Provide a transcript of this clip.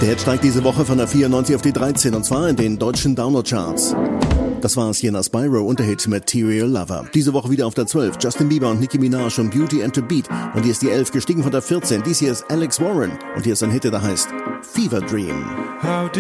Der Hit steigt diese Woche von der 94 auf die 13 und zwar in den deutschen Download-Charts. Das war Sienna Spyro und der Hit Material Lover. Diese Woche wieder auf der 12 Justin Bieber und Nicki Minaj und Beauty and the Beat. Und hier ist die 11 gestiegen von der 14. Dies hier ist Alex Warren und hier ist ein Hit, der heißt Fever Dream. How